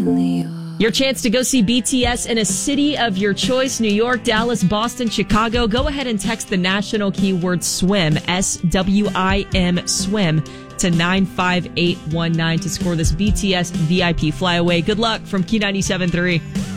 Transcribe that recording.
Your chance to go see BTS in a city of your choice, New York, Dallas, Boston, Chicago. Go ahead and text the national keyword SWIM, SWIM, SWIM, to 95819 to score this BTS VIP flyaway. Good luck from Key 97.3.